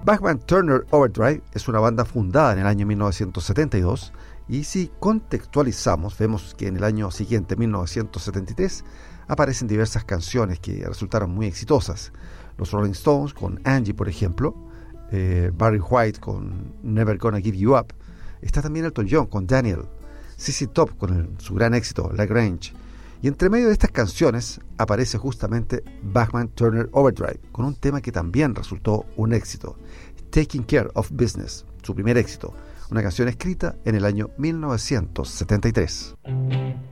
Bachman Turner Overdrive es una banda fundada en el año 1972 y si contextualizamos vemos que en el año siguiente, 1973, aparecen diversas canciones que resultaron muy exitosas. Los Rolling Stones con Angie, por ejemplo, Barry White con Never Gonna Give You Up, está también Elton John con Daniel, ZZ Top con su gran éxito La Grange, y entre medio de estas canciones aparece justamente Bachman Turner Overdrive con un tema que también resultó un éxito, Taking Care of Business, su primer éxito, una canción escrita en el año 1973.